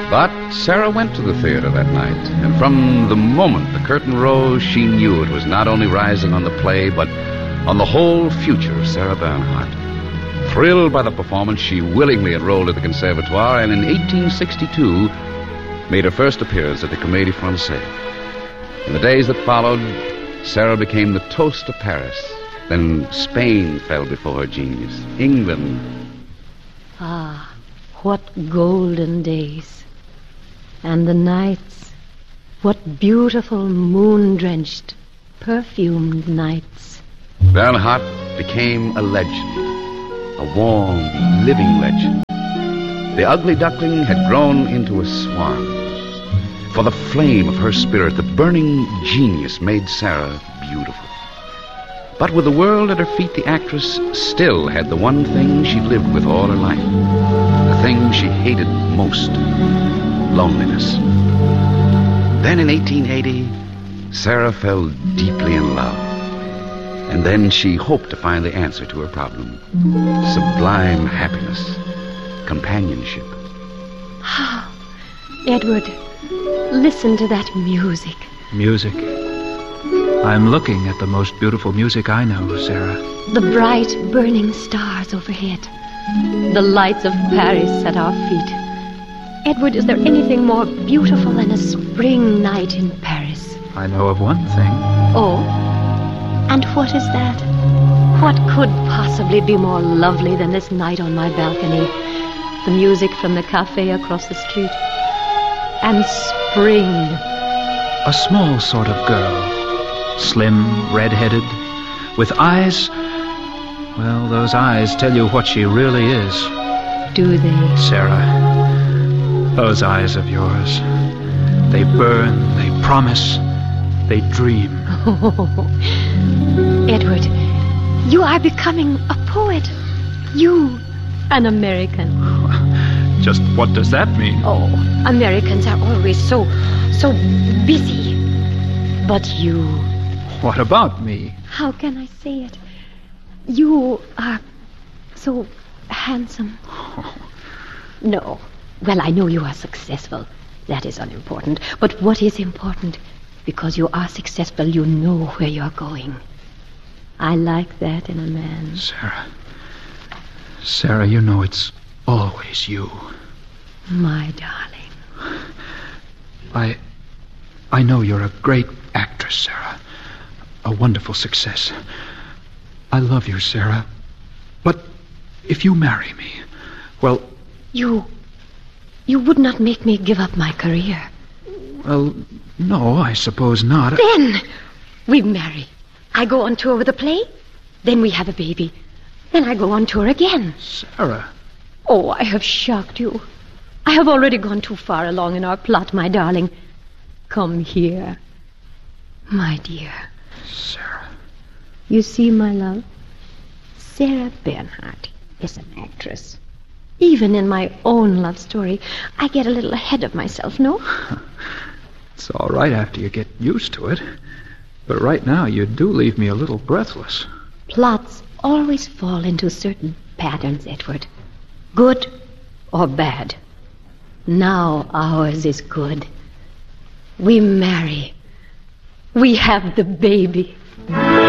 But Sarah went to the theater that night, and from the moment the curtain rose, she knew it was not only rising on the play, but on the whole future of Sarah Bernhardt. Thrilled by the performance, she willingly enrolled at the Conservatoire, and in 1862 made her first appearance at the Comédie Française. In the days that followed, Sarah became the toast of Paris. Then Spain fell before her genius. England. Ah, what golden days. And the nights, what beautiful moon-drenched, perfumed nights. Bernhardt became a legend, a warm, living legend. The ugly duckling had grown into a swan. For the flame of her spirit, the burning genius made Sarah beautiful. But with the world at her feet, the actress still had the one thing she lived with all her life. The thing she hated most. Loneliness. Then in 1880, Sarah fell deeply in love. And then she hoped to find the answer to her problem. Sublime happiness. Companionship. Ah, Edward, listen to that music. Music? I'm looking at the most beautiful music I know, Sarah. The bright, burning stars overhead. The lights of Paris at our feet. Edward, is there anything more beautiful than a spring night in Paris? I know of one thing. Oh? And what is that? What could possibly be more lovely than this night on my balcony? The music from the cafe across the street. And spring. A small sort of girl. Slim, red-headed, with eyes... Well, those eyes tell you what she really is. Do they? Sarah, those eyes of yours. They burn, they promise, they dream. Oh, Edward, you are becoming a poet. You, an American. Just what does that mean? Oh, Americans are always so busy. But you... What about me? How can I say it? You are so handsome. No. Well, I know you are successful. That is unimportant. But what is important? Because you are successful, you know where you're going. I like that in a man. Sarah, you know it's always you. My darling. I know you're a great actress, Sarah. A wonderful success. I love you, Sarah. But if you marry me, well... You would not make me give up my career. Well, no, I suppose not. Then we marry. I go on tour with a play. Then we have a baby. Then I go on tour again. Sarah. Oh, I have shocked you. I have already gone too far along in our plot, my darling. Come here, my dear. Sarah. You see, my love, Sarah Bernhardt is an actress. Even in my own love story, I get a little ahead of myself, no? It's all right after you get used to it. But right now, you do leave me a little breathless. Plots always fall into certain patterns, Edward. Good or bad. Now ours is good. We marry. We have the baby.